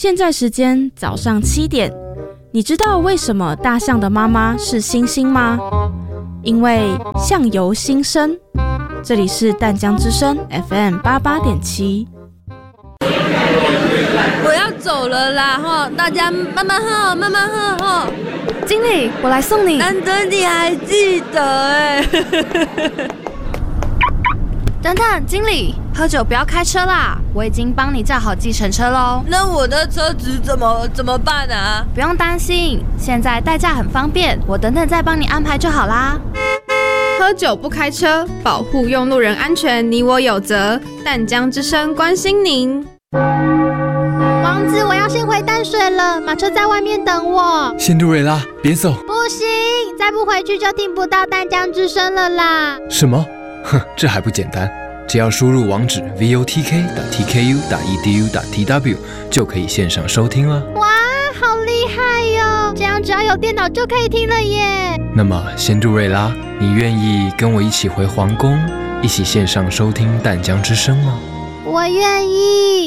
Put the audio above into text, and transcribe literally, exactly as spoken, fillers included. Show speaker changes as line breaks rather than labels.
现在时间早上七点，你知道为什么大象的妈妈是星星吗？因为相由心生。这里是淡江之声 F M 八八点七。
我要走了啦哈，大家慢慢喝，慢慢喝哈。
经理，我来送你。
难得你还记得哎。
等等，经理，喝酒不要开车啦，我已经帮你叫好计程车喽。
那我的车子怎么怎么办啊？
不用担心，现在代驾很方便，我等等再帮你安排就好啦。
喝酒不开车，保护用路人安全，你我有责。淡江之声关心您。
王子，我要先回淡水了，马车在外面等我。
仙杜瑞拉，别走！
不行，再不回去就听不到淡江之声了啦。
什么？哼，这还不简单，只要输入网址 v o t k 点 t k u 点 e d u 点 t w 就可以线上收听了。
哇，好厉害哟！这样只要有电脑就可以听了耶。
那么，仙杜瑞拉，你愿意跟我一起回皇宫，一起线上收听淡江之声吗？
我愿意。